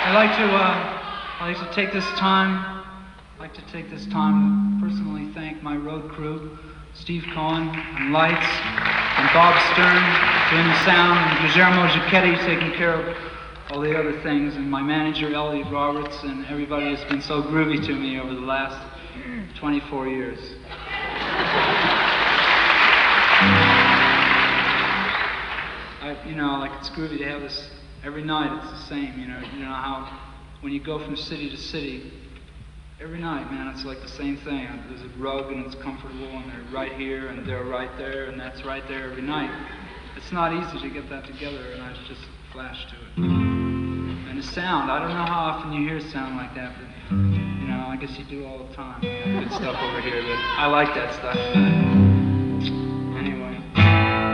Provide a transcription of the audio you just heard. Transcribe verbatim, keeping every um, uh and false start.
I'd like to, uh, I'd like to take this time, I'd like to take this time to personally thank my road crew, Steve Cohen on lights, and Bob Stern doing the sound, and Guillermo Giacchetti taking care of all the other things, and my manager Elliot Roberts, and everybody has been so groovy to me over the last twenty-four years. I, you know, like it's groovy to have this every night. It's the same, you know. You know how when you go from city to city, every night, man, it's like the same thing. There's a rug and it's comfortable, and they're right here and they're right there, and that's right there every night. It's not easy to get that together, and I just flashed to it. And the sound, I don't know how often you hear sound like that, but you know, I guess you do all the time. Good stuff over here, but I like that stuff.